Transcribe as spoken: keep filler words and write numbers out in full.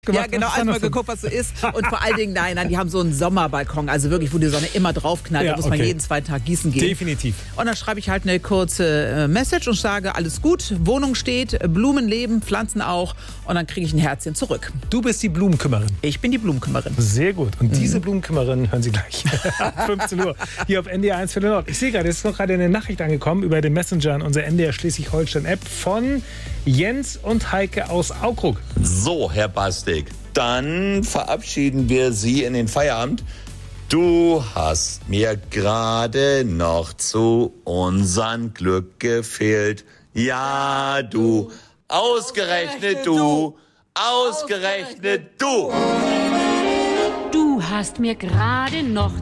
Ja, genau, einmal geguckt, was so ist. Und vor allen Dingen, nein, nein, die haben so einen Sommerbalkon, also wirklich, wo die Sonne immer draufknallt. Ja, da muss okay. man jeden zweiten Tag gießen gehen. Definitiv. Und dann schreibe ich halt eine kurze äh, Message und sage, alles gut, Wohnung steht, Blumen leben, Pflanzen auch. Und dann kriege ich ein Herzchen zurück. Du bist die Blumenkümmerin. Ich bin die Blumenkümmerin. Sehr gut. Und Mhm. diese Blumenkümmerin hören Sie gleich ab fünfzehn Uhr hier auf N D R eins für den Nord. Ich sehe gerade, es ist noch gerade eine Nachricht angekommen über den Messenger an unserer N D R Schleswig-Holstein-App von Jens und Heike aus Aukrug. So, Herr Bastik, dann verabschieden wir Sie in den Feierabend. Du hast mir gerade noch zu unserem Glück gefehlt. Ja, du, ausgerechnet du, ausgerechnet du. Du hast mir gerade noch